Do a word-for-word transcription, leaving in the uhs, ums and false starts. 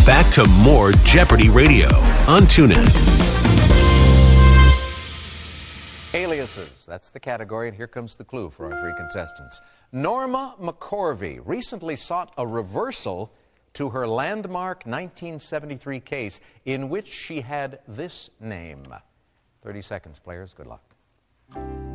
back to more Jeopardy Radio on TuneIn. Aliases, that's the category, and here comes the clue for our three contestants. Norma McCorvey recently sought a reversal to her landmark nineteen seventy-three case in which she had this name. thirty seconds, players. Good luck.